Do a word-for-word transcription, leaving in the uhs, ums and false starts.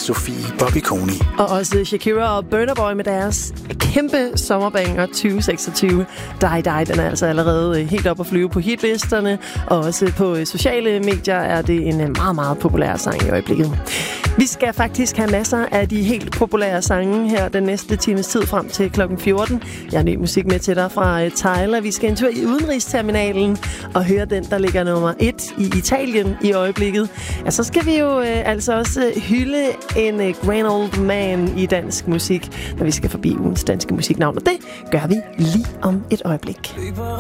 Sofie Bobby-Koni. Og også Shakira og Burna Boy med deres kæmpe sommerbanger tyve seksogtyve. Die Die, den er altså allerede helt op at flyve på hitlisterne, og også på sociale medier er det en meget, meget populær sang i øjeblikket. Vi skal faktisk have masser af de helt populære sange her den næste times tid frem til klokken fjorten. Jeg har ny musik med til dig fra Tyler. Vi skal en tur i udenrigsterminalen og høre den, der ligger nummer et i Italien i øjeblikket. Ja, så skal vi jo øh, altså også hylde en øh, grand old man i dansk musik, når vi skal forbi ugens danske musiknavn. Og det gør vi lige om et øjeblik.